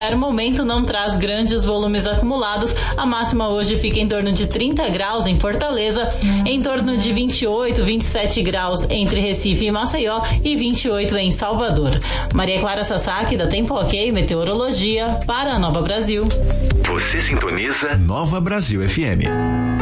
O momento não traz grandes volumes acumulados. A máxima hoje fica em torno de 30 graus em Fortaleza, em torno de 28, 27 graus entre Recife e Maceió e 28 em Salvador. Maria Clara Sasaki, da Tempo Ok Meteorologia, para a Nova Brasil. Você sintoniza Nova Brasil FM.